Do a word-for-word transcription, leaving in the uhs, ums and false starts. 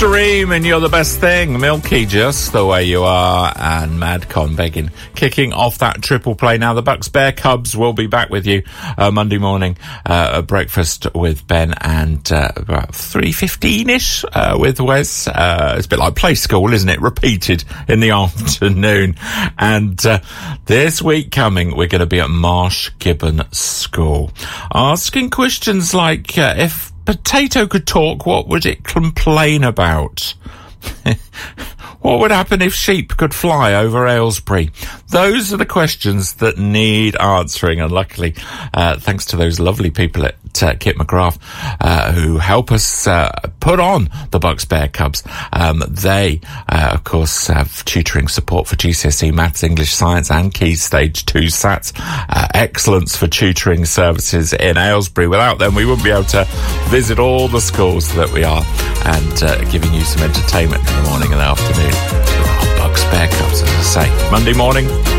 Dream and You're the Best Thing. Milky, Just the Way You Are, and Madcon Begging. Kicking off that triple play now. The Bucks Bear Cubs will be back with you uh, Monday morning uh, at breakfast with Ben, and uh, about three fifteen-ish uh, with Wes. Uh, it's a bit like play school, isn't it? Repeated in the afternoon. And uh, this week coming, we're going to be at Marsh Gibbon School, asking questions like uh, if potato could talk, what would it complain about? What would happen if sheep could fly over Aylesbury? Those are the questions that need answering, and luckily, uh, thanks to those lovely people at uh, Kit McGrath, uh, who help us uh, put on the Bucks Bear Cubs. Um, they, uh, of course, have tutoring support for G C S E Maths, English, Science and Key Stage two SATs. Uh, excellence for tutoring services in Aylesbury. Without them, we wouldn't be able to visit all the schools that we are, and uh, giving you some entertainment in the morning and the afternoon with our Bucks Bear Cubs, as I say. Monday morning,